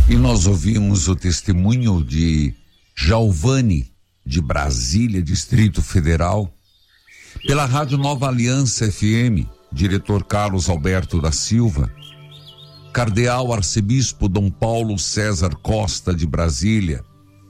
E nós ouvimos o testemunho de Giovanni, de Brasília, Distrito Federal, pela Rádio Nova Aliança FM, diretor Carlos Alberto da Silva, Cardeal Arcebispo Dom Paulo César Costa, de Brasília.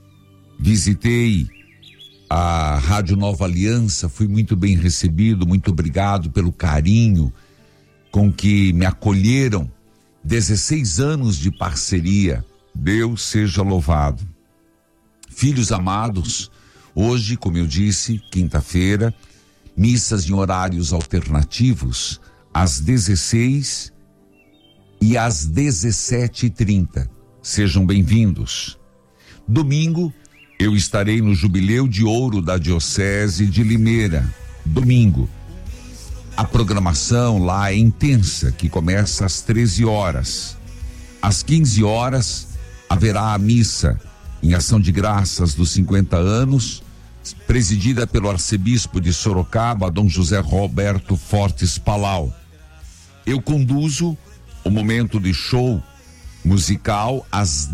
Visitei a Rádio Nova Aliança, fui muito bem recebido, muito obrigado pelo carinho com que me acolheram. 16 anos de parceria, Deus seja louvado. Filhos amados, hoje, como eu disse, quinta-feira, missas em horários alternativos, às 16 e às 17h30. Sejam bem-vindos. Domingo, eu estarei no Jubileu de Ouro da Diocese de Limeira. Domingo. A programação lá é intensa, que começa às 13 horas. Às 15 horas, haverá a missa em ação de graças dos 50 anos, presidida pelo arcebispo de Sorocaba, Dom José Roberto Fortes Palau. Eu conduzo o momento de show musical às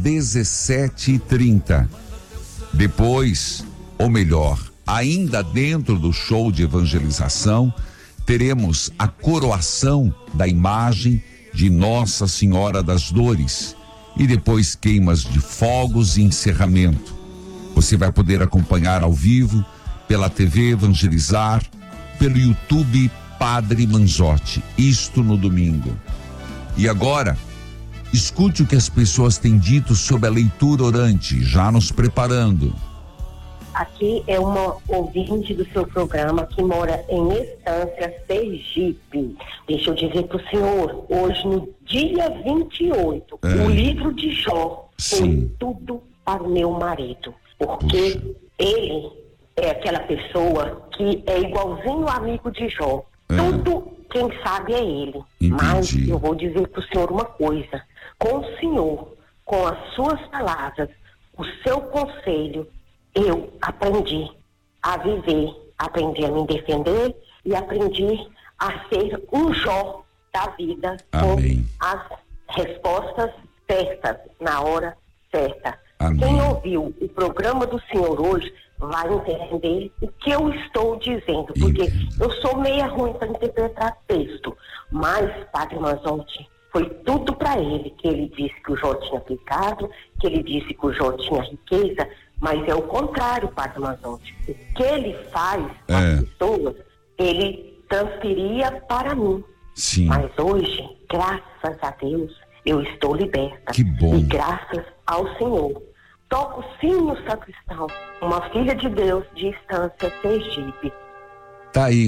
17h30. Depois, ou melhor, ainda dentro do show de evangelização, teremos a coroação da imagem de Nossa Senhora das Dores e depois queimas de fogos e encerramento. Você vai poder acompanhar ao vivo pela TV Evangelizar, pelo YouTube Padre Manzotti, isto no domingo. E agora, escute o que as pessoas têm dito sobre a leitura orante, já nos preparando. Aqui é uma ouvinte do seu programa que mora em Estância, Sergipe. Deixa eu dizer para o senhor, hoje no dia 28, o livro de Jó foi tudo para o meu marido. Porque ele é aquela pessoa que é igualzinho o amigo de Jó. Tudo quem sabe é ele. Entendi. Mas eu vou dizer para o senhor uma coisa. Com o senhor, com as suas palavras, o seu conselho, eu aprendi a viver, aprendi a me defender e aprendi a ser um Jó da vida. Amém. Com as respostas certas, na hora certa. Amém. Quem ouviu o programa do senhor hoje vai entender o que eu estou dizendo, porque eu sou meia ruim para interpretar texto, mas Padre Manzotti, foi tudo para ele, que ele disse que o Jó tinha pecado, que ele disse que o Jó tinha riqueza, mas é o contrário, Padre Manzotti. O que ele faz às pessoas, ele transferia para mim. Sim. Mas hoje, graças a Deus, eu estou liberta. Que bom. E graças ao Senhor. Toco sim no sacristão, uma filha de Deus de Estância, Sergipe. Tá aí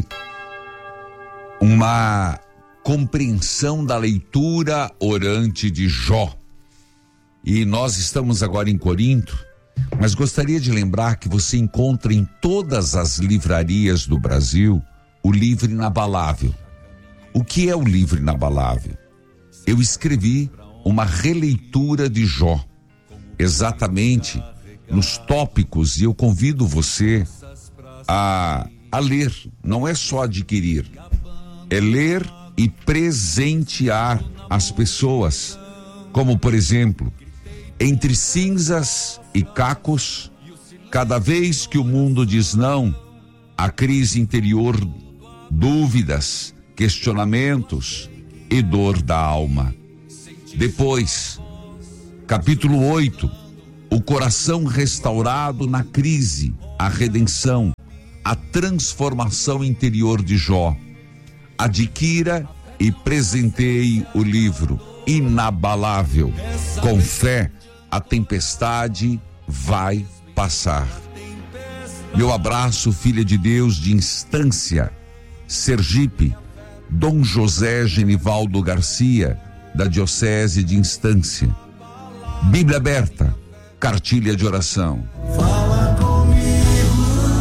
uma compreensão da leitura orante de Jó. E nós estamos agora em Corinto, mas gostaria de lembrar que você encontra em todas as livrarias do Brasil o livro inabalável. O que é o livro inabalável? Eu escrevi uma releitura de Jó, exatamente nos tópicos, e eu convido você a ler, não é só adquirir, é ler e presentear as pessoas, como por exemplo, entre cinzas e cacos, cada vez que o mundo diz não, a crise interior, dúvidas, questionamentos e dor da alma. Depois, capítulo 8, o coração restaurado na crise, a redenção, a transformação interior de Jó. Adquira e presenteie o livro inabalável. Com fé, a tempestade vai passar. Meu abraço, filha de Deus de Estância, Sergipe, Dom José Genivaldo Garcia, da Diocese de Estância. Bíblia aberta, cartilha de oração. Fala comigo,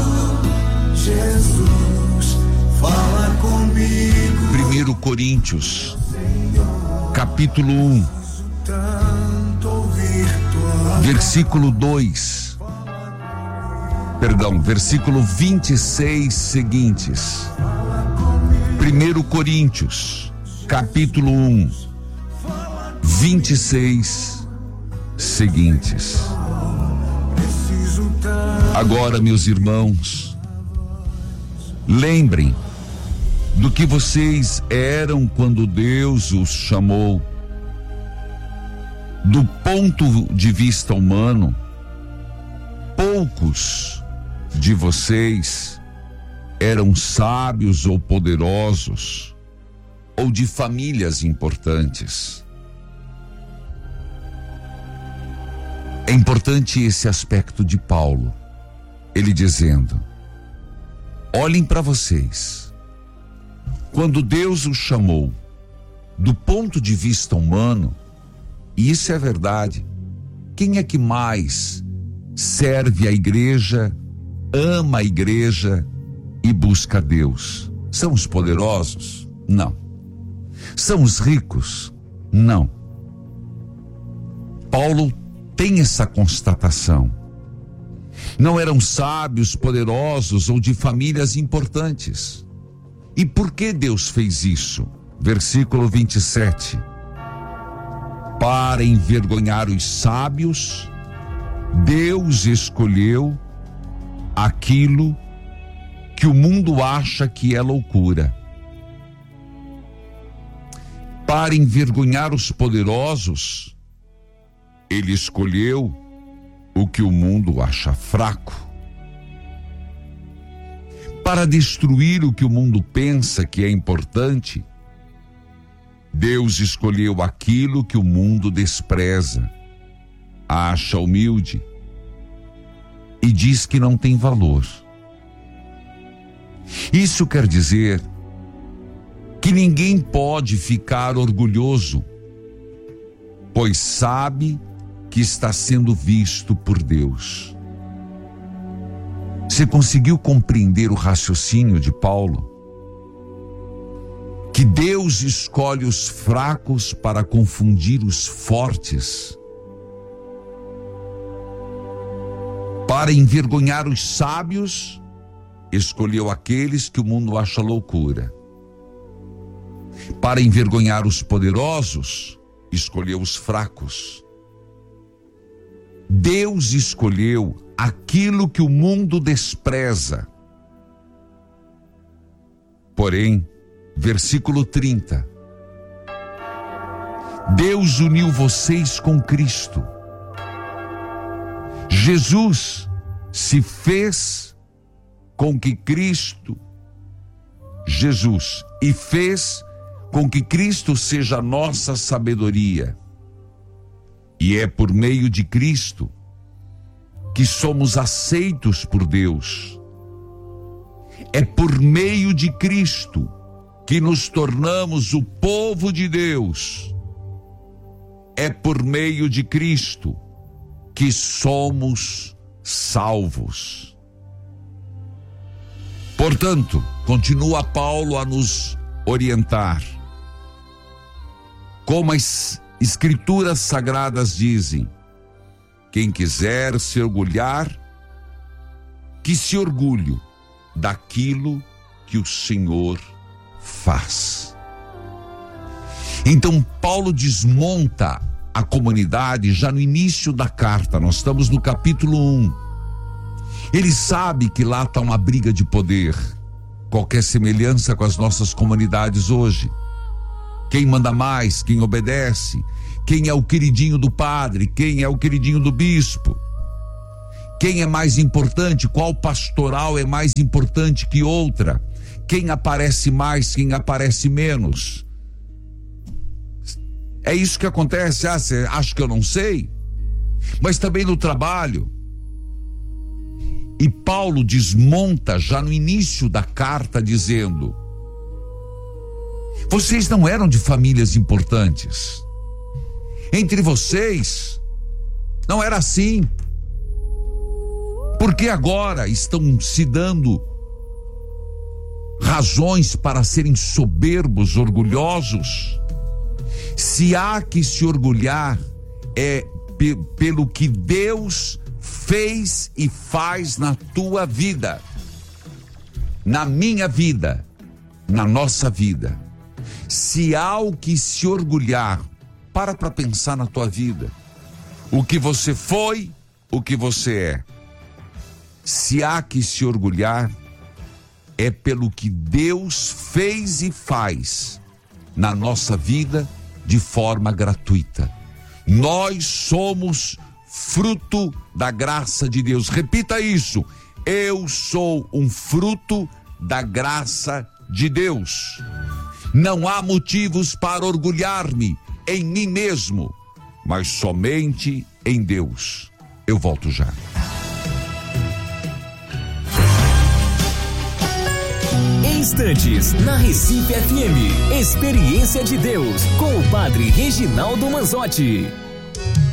Jesus, fala comigo. 1 Coríntios, capítulo 1, versículo 2. Versículo 26 seguintes. 1 Coríntios, capítulo 1, 26 seguintes. Agora, meus irmãos, lembrem do que vocês eram quando Deus os chamou. Do ponto de vista humano, poucos de vocês eram sábios ou poderosos, ou de famílias importantes. É importante esse aspecto de Paulo, ele dizendo: olhem para vocês. Quando Deus os chamou, do ponto de vista humano, e isso é verdade, quem é que mais serve a igreja, ama a igreja e busca Deus? São os poderosos? Não. São os ricos? Não. Paulo tem essa constatação. Não eram sábios, poderosos ou de famílias importantes. E por que Deus fez isso? Versículo 27. Para envergonhar os sábios, Deus escolheu aquilo que o mundo acha que é loucura. Para envergonhar os poderosos, Ele escolheu o que o mundo acha fraco. Para destruir o que o mundo pensa que é importante, Deus escolheu aquilo que o mundo despreza, acha humilde e diz que não tem valor. Isso quer dizer que ninguém pode ficar orgulhoso, pois sabe que está sendo visto por Deus. Você conseguiu compreender o raciocínio de Paulo? Que Deus escolhe os fracos para confundir os fortes, para envergonhar os sábios, escolheu aqueles que o mundo acha loucura. Para envergonhar os poderosos, escolheu os fracos. Deus escolheu aquilo que o mundo despreza. Porém, versículo 30. Deus uniu vocês com Cristo. Jesus se fez com que Cristo, Jesus, e fez com que Cristo seja a nossa sabedoria. E é por meio de Cristo que somos aceitos por Deus. É por meio de Cristo que nos tornamos o povo de Deus. É por meio de Cristo que somos salvos. Portanto, continua Paulo a nos orientar. Como as Escrituras sagradas dizem, quem quiser se orgulhar, que se orgulhe daquilo que o Senhor faz. Então Paulo desmonta a comunidade já no início da carta. Nós estamos no capítulo 1. Ele sabe que lá está uma briga de poder, qualquer semelhança com as nossas comunidades hoje. Quem manda mais, quem obedece, quem é o queridinho do padre, quem é o queridinho do bispo, quem é mais importante, qual pastoral é mais importante que outra, quem aparece mais, quem aparece menos. É isso que acontece. Você acha que eu não sei? Mas também no trabalho. E Paulo desmonta já no início da carta dizendo: vocês não eram de famílias importantes. Entre vocês não era assim. Porque agora estão se dando razões para serem soberbos, orgulhosos? Se há que se orgulhar, é pelo que Deus fez e faz na tua vida, na minha vida, na nossa vida. Se há o que se orgulhar, para pensar na tua vida. o que você foi, o que você é. Se há que se orgulhar, é pelo que Deus fez e faz na nossa vida de forma gratuita. Nós somos fruto da graça de Deus. Repita isso: eu sou um fruto da graça de Deus. Não há motivos para orgulhar-me em mim mesmo, mas somente em Deus. Eu volto já. Instantes, na Recife FM, Experiência de Deus, com o Padre Reginaldo Manzotti.